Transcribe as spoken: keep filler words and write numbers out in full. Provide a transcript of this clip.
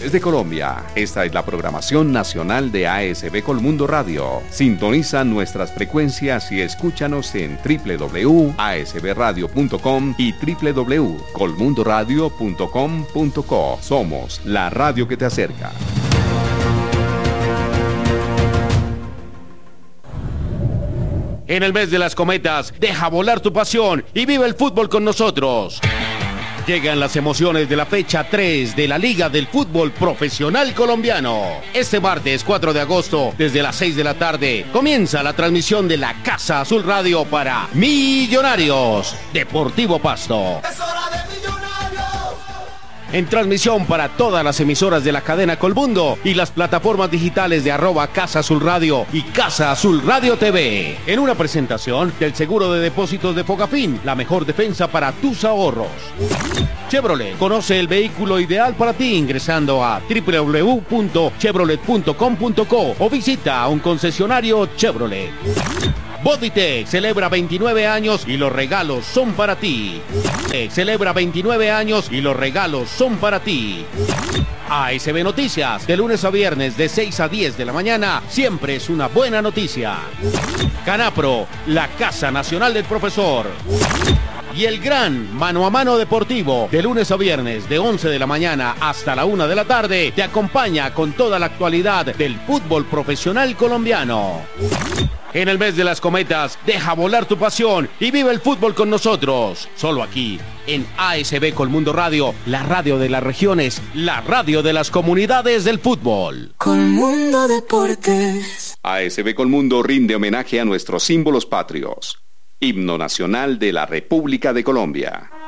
desde Colombia. Esta es la programación nacional de A S B Colmundo Radio. Sintoniza nuestras frecuencias y escúchanos en doble u doble u doble u punto a s b radio punto com y doble u doble u doble u punto colmundo radio punto com punto co. Somos la radio que te acerca. En el mes de las cometas, deja volar tu pasión y vive el fútbol con nosotros. Llegan las emociones de la fecha tres de la Liga del Fútbol Profesional Colombiano. Este martes cuatro de agosto, desde las seis de la tarde, comienza la transmisión de la Casa Azul Radio para Millonarios Deportivo Pasto. ¡Es hora de Millonarios! En transmisión para todas las emisoras de la cadena Colmundo y las plataformas digitales de arroba Casa Azul Radio y Casa Azul Radio T V. En una presentación del seguro de depósitos de Fogafín, la mejor defensa para tus ahorros. Chevrolet, conoce el vehículo ideal para ti ingresando a doble u doble u doble u punto chevrolet punto com punto co o visita a un concesionario Chevrolet. Bodytech celebra veintinueve años y los regalos son para ti. Celebra veintinueve años y los regalos son para ti. A S B Noticias, de lunes a viernes de seis a diez de la mañana, siempre es una buena noticia. Canapro, la Casa Nacional del Profesor. Y el gran Mano a Mano Deportivo, de lunes a viernes de once de la mañana hasta la una de la tarde, te acompaña con toda la actualidad del fútbol profesional colombiano. En el mes de las cometas, deja volar tu pasión y vive el fútbol con nosotros. Solo aquí, en A S B Colmundo Radio, la radio de las regiones, la radio de las comunidades del fútbol. Colmundo Deportes. A S B Colmundo rinde homenaje a nuestros símbolos patrios. Himno Nacional de la República de Colombia.